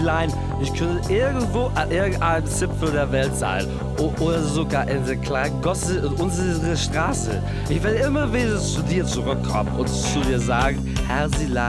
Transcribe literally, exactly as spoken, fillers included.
Herzilein, ich könnte irgendwo an irgendeinem Zipfel der Welt sein. O oder sogar in der kleinen Gosse in unserer Straße. Ich werde immer wieder zu dir zurückkommen und zu dir sagen, Herzilein.